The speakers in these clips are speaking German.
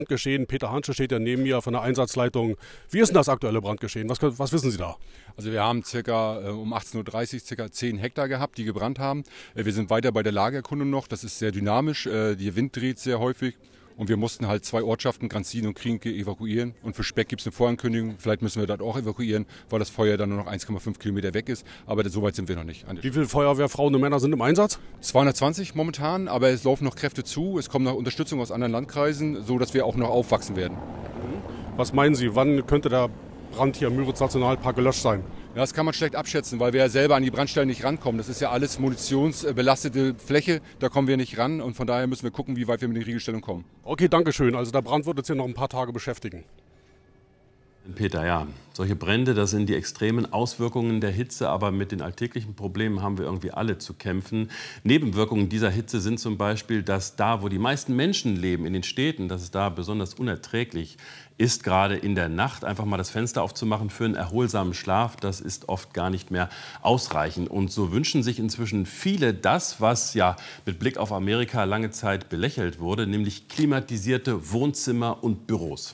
Brandgeschehen. Peter Hansche steht ja neben mir von der Einsatzleitung. Wie ist denn das aktuelle Brandgeschehen? Was wissen Sie da? Also wir haben um 18:30 Uhr circa 10 Hektar gehabt, die gebrannt haben. Wir sind weiter bei der Lagererkundung noch. Das ist sehr dynamisch. Der Wind dreht sehr häufig. Und wir mussten halt 2 Ortschaften, Granzin und Krienke, evakuieren. Und für Speck gibt es eine Vorankündigung. Vielleicht müssen wir dort auch evakuieren, weil das Feuer dann nur noch 1,5 Kilometer weg ist. Aber so weit sind wir noch nicht. Wie viele Feuerwehrfrauen und Männer sind im Einsatz? 220 momentan, aber es laufen noch Kräfte zu. Es kommt noch Unterstützung aus anderen Landkreisen, sodass wir auch noch aufwachsen werden. Was meinen Sie, wann könnte der Brand hier im Müritz Nationalpark gelöscht sein? Ja, das kann man schlecht abschätzen, weil wir ja selber an die Brandstellen nicht rankommen. Das ist ja alles munitionsbelastete Fläche, da kommen wir nicht ran und von daher müssen wir gucken, wie weit wir mit den Riegelstellungen kommen. Okay, danke schön. Also der Brand wird uns hier noch ein paar Tage beschäftigen. Peter, ja, solche Brände, das sind die extremen Auswirkungen der Hitze, aber mit den alltäglichen Problemen haben wir irgendwie alle zu kämpfen. Nebenwirkungen dieser Hitze sind zum Beispiel, dass da, wo die meisten Menschen leben, in den Städten, dass es da besonders unerträglich ist, gerade in der Nacht einfach mal das Fenster aufzumachen für einen erholsamen Schlaf. Das ist oft gar nicht mehr ausreichend. Und so wünschen sich inzwischen viele das, was ja mit Blick auf Amerika lange Zeit belächelt wurde, nämlich klimatisierte Wohnzimmer und Büros.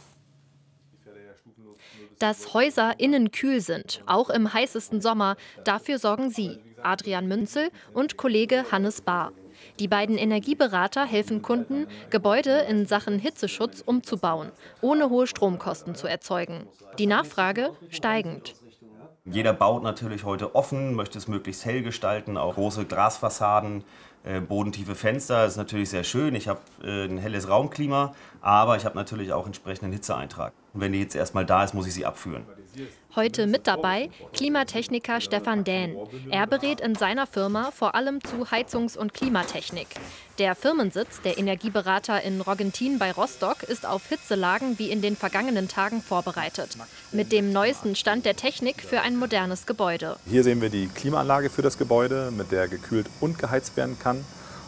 Dass Häuser innen kühl sind, auch im heißesten Sommer, dafür sorgen Sie, Adrian Münzel und Kollege Hannes Bahr. Die beiden Energieberater helfen Kunden, Gebäude in Sachen Hitzeschutz umzubauen, ohne hohe Stromkosten zu erzeugen. Die Nachfrage steigend. Jeder baut natürlich heute offen, möchte es möglichst hell gestalten, auch große Glasfassaden, bodentiefe Fenster. Das ist natürlich sehr schön. Ich habe ein helles Raumklima, aber ich habe natürlich auch entsprechenden Hitzeeintrag. Und wenn die Hitze erstmal da ist, muss ich sie abführen. Heute mit dabei Klimatechniker Stefan Dähn. Er berät in seiner Firma vor allem zu Heizungs- und Klimatechnik. Der Firmensitz der Energieberater in Roggentin bei Rostock ist auf Hitzelagen wie in den vergangenen Tagen vorbereitet. Mit dem neuesten Stand der Technik für ein modernes Gebäude. Hier sehen wir die Klimaanlage für das Gebäude, mit der gekühlt und geheizt werden kann.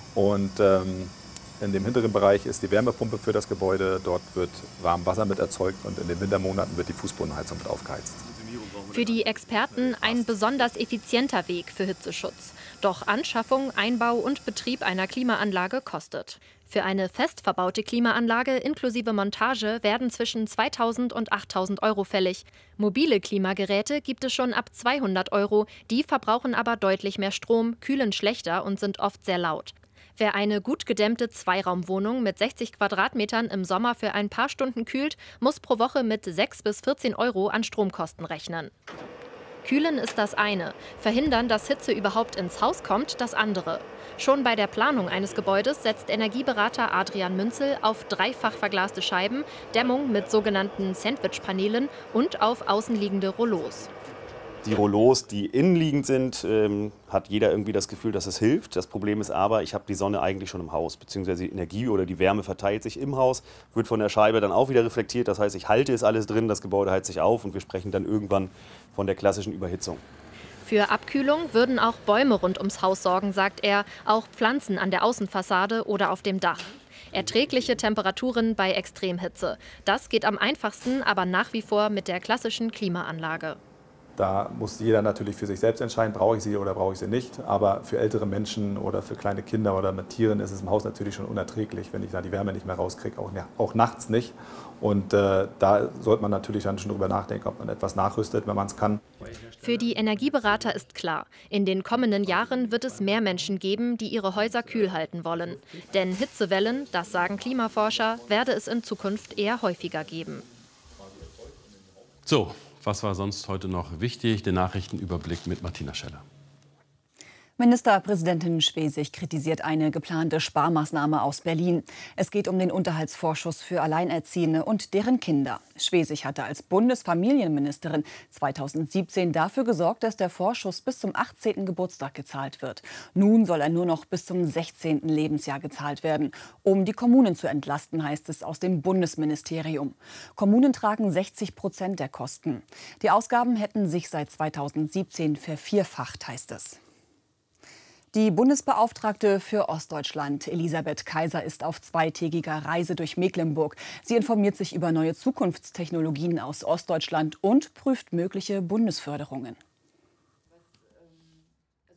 Und in dem hinteren Bereich ist die Wärmepumpe für das Gebäude. Dort wird warm Wasser mit erzeugt und in den Wintermonaten wird die Fußbodenheizung mit aufgeheizt. Für die Experten ein besonders effizienter Weg für Hitzeschutz. Doch Anschaffung, Einbau und Betrieb einer Klimaanlage kostet. Für eine fest verbaute Klimaanlage inklusive Montage werden zwischen 2.000 und 8.000 Euro fällig. Mobile Klimageräte gibt es schon ab 200 Euro, die verbrauchen aber deutlich mehr Strom, kühlen schlechter und sind oft sehr laut. Wer eine gut gedämmte Zweiraumwohnung mit 60 Quadratmetern im Sommer für ein paar Stunden kühlt, muss pro Woche mit 6 bis 14 Euro an Stromkosten rechnen. Kühlen ist das eine, verhindern, dass Hitze überhaupt ins Haus kommt, das andere. Schon bei der Planung eines Gebäudes setzt Energieberater Adrian Münzel auf dreifach verglaste Scheiben, Dämmung mit sogenannten Sandwich-Paneelen und auf außenliegende Rollos. Die Rollos, die innenliegend sind, hat jeder irgendwie das Gefühl, dass es hilft. Das Problem ist aber, ich habe die Sonne eigentlich schon im Haus, beziehungsweise die Energie oder die Wärme verteilt sich im Haus, wird von der Scheibe dann auch wieder reflektiert. Das heißt, ich halte es alles drin, das Gebäude heizt sich auf und wir sprechen dann irgendwann von der klassischen Überhitzung. Für Abkühlung würden auch Bäume rund ums Haus sorgen, sagt er, auch Pflanzen an der Außenfassade oder auf dem Dach. Erträgliche Temperaturen bei Extremhitze. Das geht am einfachsten, aber nach wie vor mit der klassischen Klimaanlage. Da muss jeder natürlich für sich selbst entscheiden, brauche ich sie oder brauche ich sie nicht. Aber für ältere Menschen oder für kleine Kinder oder mit Tieren ist es im Haus natürlich schon unerträglich, wenn ich da die Wärme nicht mehr rauskriege, auch nachts nicht. Und da sollte man natürlich dann schon drüber nachdenken, ob man etwas nachrüstet, wenn man es kann. Für die Energieberater ist klar, in den kommenden Jahren wird es mehr Menschen geben, die ihre Häuser kühl halten wollen. Denn Hitzewellen, das sagen Klimaforscher, werde es in Zukunft eher häufiger geben. So, was war sonst heute noch wichtig? Den Nachrichtenüberblick mit Martina Scheller. Ministerpräsidentin Schwesig kritisiert eine geplante Sparmaßnahme aus Berlin. Es geht um den Unterhaltsvorschuss für Alleinerziehende und deren Kinder. Schwesig hatte als Bundesfamilienministerin 2017 dafür gesorgt, dass der Vorschuss bis zum 18. Geburtstag gezahlt wird. Nun soll er nur noch bis zum 16. Lebensjahr gezahlt werden. Um die Kommunen zu entlasten, heißt es aus dem Bundesministerium. Kommunen tragen 60% der Kosten. Die Ausgaben hätten sich seit 2017 vervierfacht, heißt es. Die Bundesbeauftragte für Ostdeutschland, Elisabeth Kaiser, ist auf zweitägiger Reise durch Mecklenburg. Sie informiert sich über neue Zukunftstechnologien aus Ostdeutschland und prüft mögliche Bundesförderungen.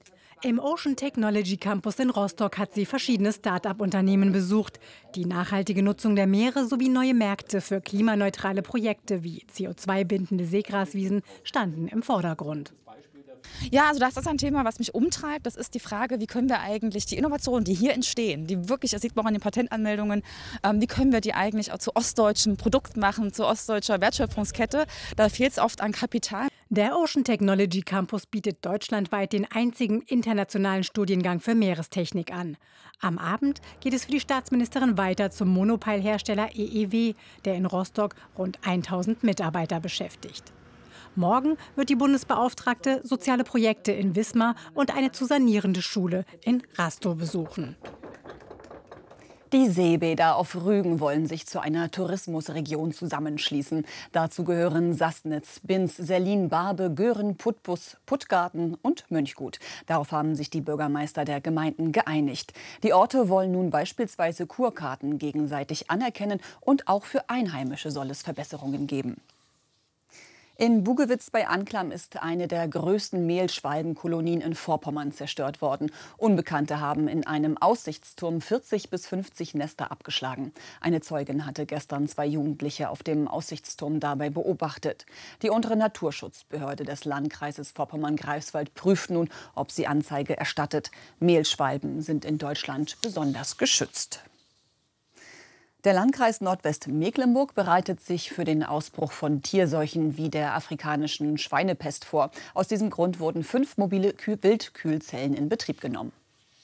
Im Ocean Technology Campus in Rostock hat sie verschiedene Start-up-Unternehmen besucht. Die nachhaltige Nutzung der Meere sowie neue Märkte für klimaneutrale Projekte wie CO2-bindende Seegraswiesen standen im Vordergrund. Ja, also das ist ein Thema, was mich umtreibt. Das ist die Frage, wie können wir eigentlich die Innovationen, die hier entstehen, die wirklich, das sieht man auch an den Patentanmeldungen, wie können wir die eigentlich auch zu ostdeutschen Produkten machen, zu ostdeutscher Wertschöpfungskette. Da fehlt es oft an Kapital. Der Ocean Technology Campus bietet deutschlandweit den einzigen internationalen Studiengang für Meerestechnik an. Am Abend geht es für die Staatsministerin weiter zum Monopilhersteller EEW, der in Rostock rund 1000 Mitarbeiter beschäftigt. Morgen wird die Bundesbeauftragte soziale Projekte in Wismar und eine zu sanierende Schule in Rastow besuchen. Die Seebäder auf Rügen wollen sich zu einer Tourismusregion zusammenschließen. Dazu gehören Sassnitz, Binz, Sellin, Barbe, Göhren, Putbus, Puttgarten und Mönchgut. Darauf haben sich die Bürgermeister der Gemeinden geeinigt. Die Orte wollen nun beispielsweise Kurkarten gegenseitig anerkennen und auch für Einheimische soll es Verbesserungen geben. In Bugewitz bei Anklam ist eine der größten Mehlschwalbenkolonien in Vorpommern zerstört worden. Unbekannte haben in einem Aussichtsturm 40 bis 50 Nester abgeschlagen. Eine Zeugin hatte gestern 2 Jugendliche auf dem Aussichtsturm dabei beobachtet. Die untere Naturschutzbehörde des Landkreises Vorpommern-Greifswald prüft nun, ob sie Anzeige erstattet. Mehlschwalben sind in Deutschland besonders geschützt. Der Landkreis Nordwestmecklenburg bereitet sich für den Ausbruch von Tierseuchen wie der afrikanischen Schweinepest vor. Aus diesem Grund wurden 5 mobile Wildkühlzellen in Betrieb genommen.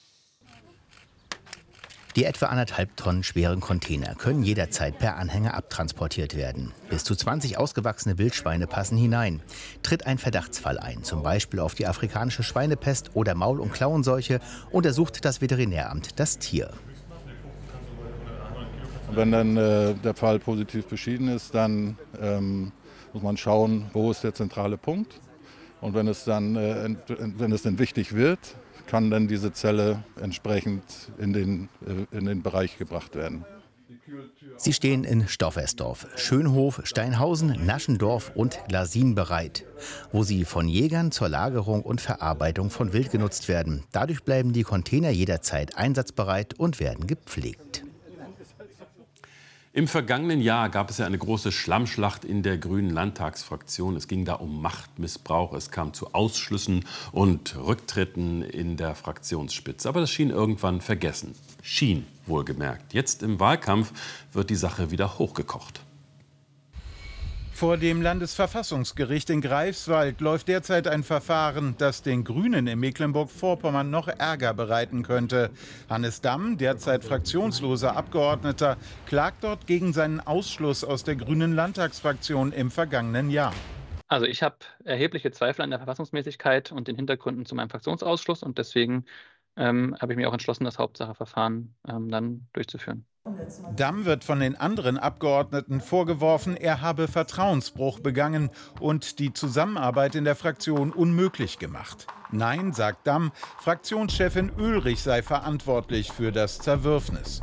Die etwa 1,5 Tonnen schweren Container können jederzeit per Anhänger abtransportiert werden. Bis zu 20 ausgewachsene Wildschweine passen hinein. Tritt ein Verdachtsfall ein, zum Beispiel auf die afrikanische Schweinepest oder Maul- und Klauenseuche, untersucht das Veterinäramt das Tier. Wenn dann der Fall positiv beschieden ist, dann muss man schauen, wo ist der zentrale Punkt. Und wenn es dann wichtig wird, kann dann diese Zelle entsprechend in den Bereich gebracht werden. Sie stehen in Stoffersdorf, Schönhof, Steinhausen, Naschendorf und Glasin bereit, wo sie von Jägern zur Lagerung und Verarbeitung von Wild genutzt werden. Dadurch bleiben die Container jederzeit einsatzbereit und werden gepflegt. Im vergangenen Jahr gab es ja eine große Schlammschlacht in der Grünen Landtagsfraktion. Es ging da um Machtmissbrauch. Es kam zu Ausschlüssen und Rücktritten in der Fraktionsspitze. Aber das schien irgendwann vergessen. Schien, wohlgemerkt. Jetzt im Wahlkampf wird die Sache wieder hochgekocht. Vor dem Landesverfassungsgericht in Greifswald läuft derzeit ein Verfahren, das den Grünen in Mecklenburg-Vorpommern noch Ärger bereiten könnte. Hannes Damm, derzeit fraktionsloser Abgeordneter, klagt dort gegen seinen Ausschluss aus der Grünen Landtagsfraktion im vergangenen Jahr. Also ich habe erhebliche Zweifel an der Verfassungsmäßigkeit und den Hintergründen zu meinem Fraktionsausschluss und deswegen habe ich mich auch entschlossen, das Hauptsacheverfahren dann durchzuführen. Damm wird von den anderen Abgeordneten vorgeworfen, er habe Vertrauensbruch begangen und die Zusammenarbeit in der Fraktion unmöglich gemacht. Nein, sagt Damm, Fraktionschefin Ulrich sei verantwortlich für das Zerwürfnis.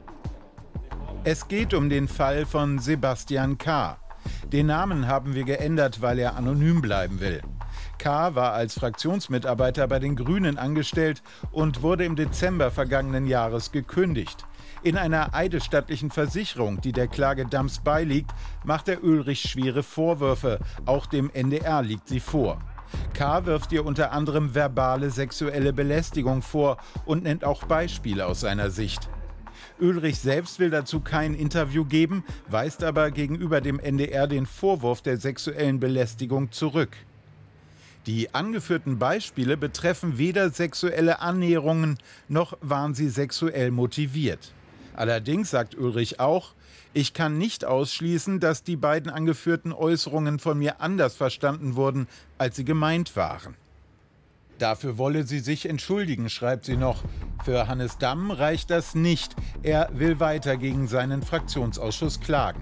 Es geht um den Fall von Sebastian K. Den Namen haben wir geändert, weil er anonym bleiben will. K. war als Fraktionsmitarbeiter bei den Grünen angestellt und wurde im Dezember vergangenen Jahres gekündigt. In einer eidesstattlichen Versicherung, die der Klage Damms beiliegt, macht er Ulrich schwere Vorwürfe. Auch dem NDR liegt sie vor. K. wirft ihr unter anderem verbale sexuelle Belästigung vor und nennt auch Beispiele aus seiner Sicht. Ulrich selbst will dazu kein Interview geben, weist aber gegenüber dem NDR den Vorwurf der sexuellen Belästigung zurück. Die angeführten Beispiele betreffen weder sexuelle Annäherungen, noch waren sie sexuell motiviert. Allerdings sagt Ulrich auch, ich kann nicht ausschließen, dass die beiden angeführten Äußerungen von mir anders verstanden wurden, als sie gemeint waren. Dafür wolle sie sich entschuldigen, schreibt sie noch. Für Hannes Damm reicht das nicht. Er will weiter gegen seinen Fraktionsausschuss klagen.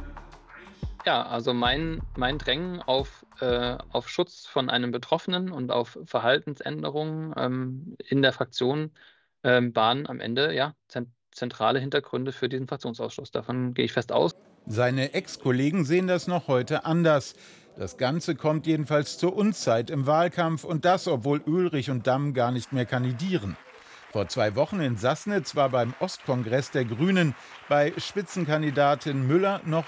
Ja, also mein Drängen auf Schutz von einem Betroffenen und auf Verhaltensänderungen in der Fraktion waren am Ende ja zentrale Hintergründe für diesen Fraktionsausschuss. Davon gehe ich fest aus. Seine Ex-Kollegen sehen das noch heute anders. Das Ganze kommt jedenfalls zur Unzeit im Wahlkampf und das, obwohl Ulrich und Damm gar nicht mehr kandidieren. Vor 2 Wochen in Sassnitz war beim Ostkongress der Grünen bei Spitzenkandidatin Müller noch